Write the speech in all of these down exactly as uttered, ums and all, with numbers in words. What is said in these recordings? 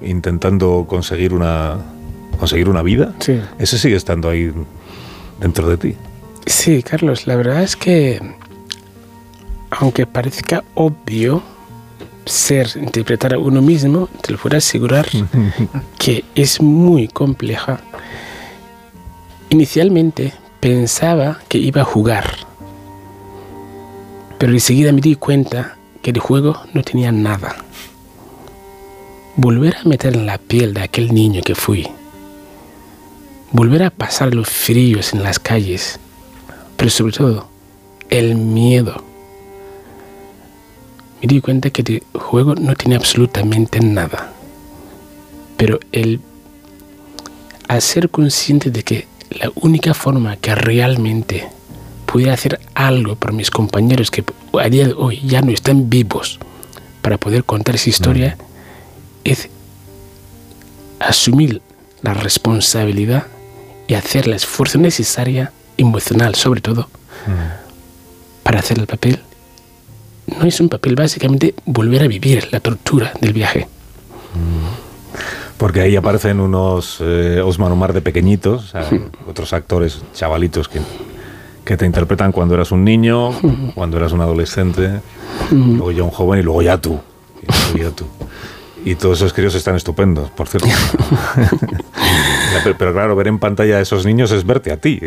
intentando conseguir una, conseguir una vida, sí. ese sigue estando ahí dentro de ti. Sí, Carlos, la verdad es que, aunque parezca obvio ser, interpretar a uno mismo, te lo puedo asegurar que es muy compleja. Inicialmente pensaba que iba a jugar, pero enseguida me di cuenta que de juego no tenía nada. Volver a meter en la piel de aquel niño que fui, volver a pasar los fríos en las calles, pero sobre todo el miedo. Me di cuenta que de juego no tenía absolutamente nada, pero el al ser consciente de que la única forma que realmente pudiera hacer algo por mis compañeros que a día de hoy ya no están vivos para poder contar esa historia, mm. es asumir la responsabilidad y hacer el esfuerzo necesario, emocional sobre todo, mm. para hacer el papel. No es un papel, básicamente volver a vivir la tortura del viaje. Mm. Porque ahí aparecen unos eh, Osman Omar de pequeñitos, o sea, mm. otros actores chavalitos que... que te interpretan cuando eras un niño, cuando eras un adolescente, mm. luego ya un joven y luego ya tú. Y, luego ya tú. Y todos esos críos están estupendos, por cierto. pero, pero claro, ver en pantalla a esos niños es verte a ti.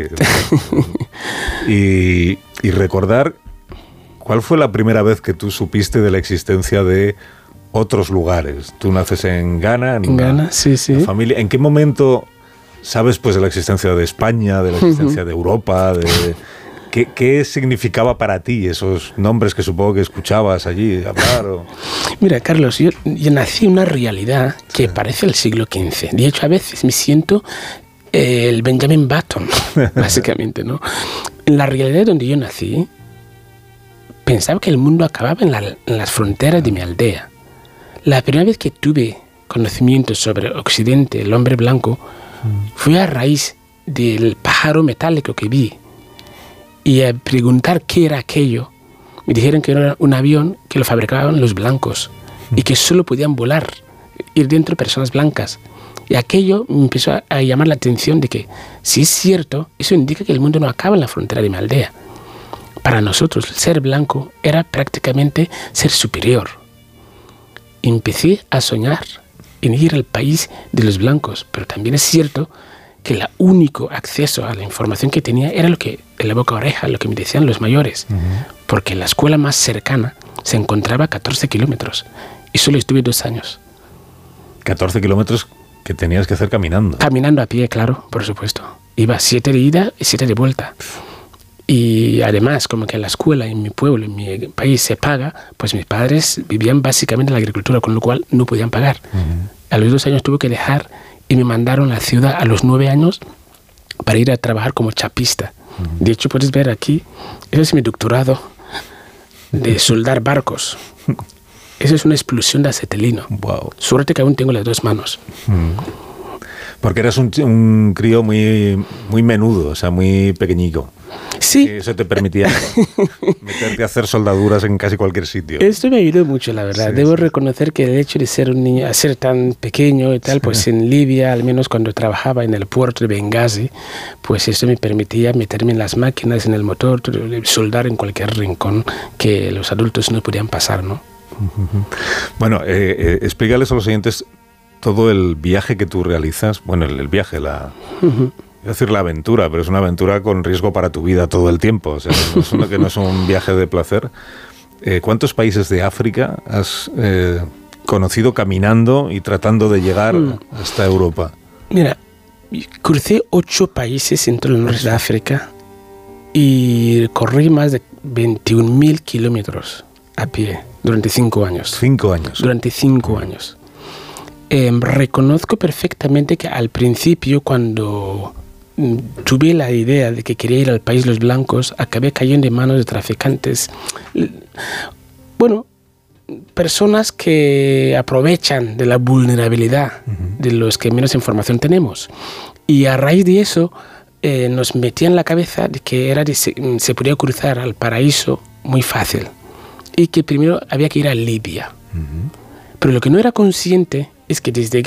y, y recordar cuál fue la primera vez que tú supiste de la existencia de otros lugares. Tú naces en Ghana, en, en una, Ghana, sí, sí. una familia. ¿En qué momento sabes pues de la existencia de España, de la existencia de Europa, de qué, qué significaba para ti esos nombres que supongo que escuchabas allí hablar? O... Mira, Carlos, yo, yo nací en una realidad que sí. parece el siglo quince. De hecho, a veces me siento eh, el Benjamin Button, básicamente, ¿no? En la realidad donde yo nací, pensaba que el mundo acababa en, la, en las fronteras de mi aldea. La primera vez que tuve conocimiento sobre Occidente, el hombre blanco, fue a raíz del pájaro metálico que vi, y a preguntar qué era aquello, me dijeron que era un avión que lo fabricaban los blancos y que solo podían volar, ir dentro de personas blancas. Y aquello me empezó a, a llamar la atención de que, si es cierto, eso indica que el mundo no acaba en la frontera de mi aldea. Para nosotros, ser blanco era prácticamente ser superior. Empecé a soñar en ir al país de los blancos, pero también es cierto que el único acceso a la información que tenía era lo que, de la boca a oreja, lo que me decían los mayores, uh-huh. porque la escuela más cercana se encontraba a catorce kilómetros y solo estuve dos años. catorce kilómetros que tenías que hacer caminando. Caminando a pie, claro, por supuesto. Iba siete de ida y siete de vuelta. Y además, como que la escuela en mi pueblo, en mi país, se paga, pues mis padres vivían básicamente en la agricultura, con lo cual no podían pagar. Uh-huh. A los dos años tuve que dejar y me mandaron a la ciudad a los nueve años para ir a trabajar como chapista. Uh-huh. De hecho, puedes ver aquí, ese es mi doctorado de soldar barcos. Esa es una explosión de acetilino. Wow. Suerte que aún tengo las dos manos. Uh-huh. Porque eras un, un crío muy, muy menudo, o sea, muy pequeñico. Sí. Y eso te permitía meterte a hacer soldaduras en casi cualquier sitio. Esto me ayudó mucho, la verdad. Sí, Debo sí. reconocer que el hecho de ser un niño, ser tan pequeño y tal, sí. pues en Libia, al menos cuando trabajaba en el puerto de Benghazi, pues esto me permitía meterme en las máquinas, en el motor, soldar en cualquier rincón que los adultos no podían pasar, ¿no? Bueno, eh, eh, explícales a los oyentes todo el viaje que tú realizas, bueno, el, el viaje, la... Uh-huh. Es decir, la aventura, pero es una aventura con riesgo para tu vida todo el tiempo. O sea, no es, una, que no es un viaje de placer. Eh, ¿Cuántos países de África has eh, conocido caminando y tratando de llegar mm. hasta Europa? Mira, crucé ocho países en todo el norte de África y corrí más de veintiún mil kilómetros a pie durante cinco años. ¿Cinco años? Durante cinco mm. años. Eh, reconozco perfectamente que al principio, cuando tuve la idea de que quería ir al país de los blancos, acabé cayendo en manos de traficantes. Bueno, personas que aprovechan de la vulnerabilidad uh-huh. de los que menos información tenemos. Y a raíz de eso, eh, nos metía en la cabeza de que era de, se, se podía cruzar al paraíso muy fácil. Y que primero había que ir a Libia. Uh-huh. Pero lo que no era consciente es que desde